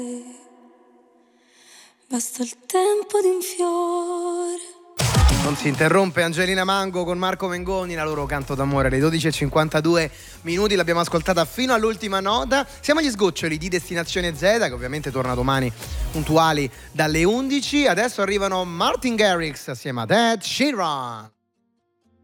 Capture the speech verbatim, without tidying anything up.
Basta il tempo di un fiore. Non si interrompe Angelina Mango con Marco Mengoni, la loro canto d'amore alle dodici e cinquantadue minuti, l'abbiamo ascoltata fino all'ultima nota. Siamo agli sgoccioli di Destinazione Z, che ovviamente torna domani puntuali dalle undici. Adesso arrivano Martin Garrix assieme ad Ed Sheeran.